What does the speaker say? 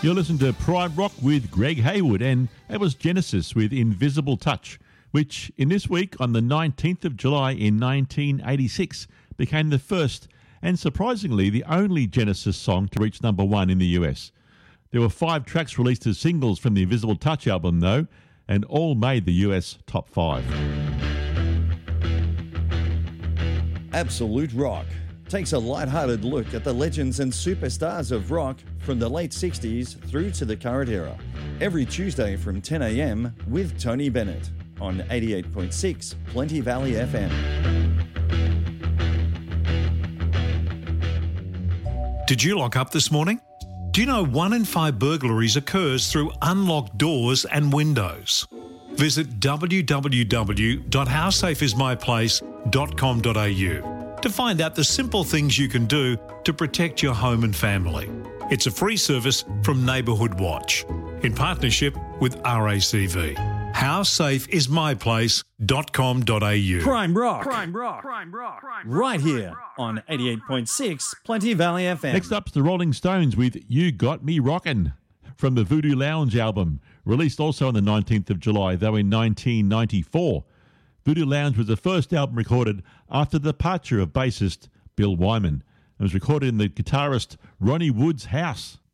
You're listening to Prime Rock with Greg Haywood, and that was Genesis with Invisible Touch, which in this week on the 19th of July in 1986 became the first and surprisingly the only Genesis song to reach number one in the US. There were 5 tracks released as singles from the Invisible Touch album though, and all made the US top 5. Absolute Rock takes a light-hearted look at the legends and superstars of rock from the late 60s through to the current era. Every Tuesday from 10 a.m. with Tony Bennett on 88.6 Plenty Valley FM. Did you lock up this morning? Do you know 1 in 5 burglaries occurs through unlocked doors and windows? Visit www.howsafeismyplace.com.au to find out the simple things you can do to protect your home and family. It's a free service from Neighbourhood Watch in partnership with RACV. HowSafeIsMyPlace.com.au. Prime Rock. Right here on 88.6 Plenty Valley FM. Next up's the Rolling Stones with You Got Me Rockin' from the Voodoo Lounge album, released also on the 19th of July, though in 1994. Voodoo Lounge was the first album recorded after the departure of bassist Bill Wyman. It was recorded in the guitarist Ronnie Wood's house.